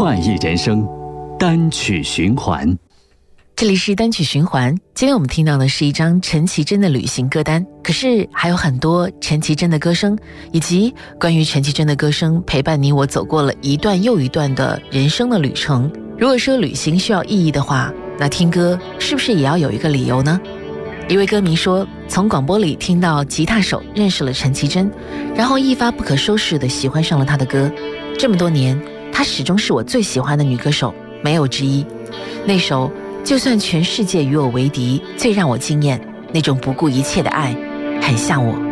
快意人生，单曲循环。 这里是单曲循环，今天我们听到的是一张陈绮贞的旅行歌单，可是还有很多陈绮贞的歌声，以及关于陈绮贞的歌声陪伴你我走过了一段又一段的人生的旅程。如果说旅行需要意义的话，那听歌是不是也要有一个理由呢？一位歌迷说，从广播里听到吉他手认识了陈绮贞，然后一发不可收拾地喜欢上了她的歌。这么多年，她始终是我最喜欢的女歌手，没有之一。那首就算全世界与我为敌，最让我惊艳，那种不顾一切的爱，很像我。